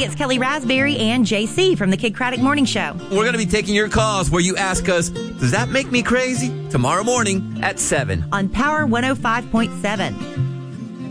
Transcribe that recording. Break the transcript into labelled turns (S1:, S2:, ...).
S1: Hey, it's Kelly Raspberry and JC from the Kid Craddock Morning Show.
S2: We're going to be taking your calls where you ask us, does that make me crazy? Tomorrow morning at 7
S1: on Power 105.7.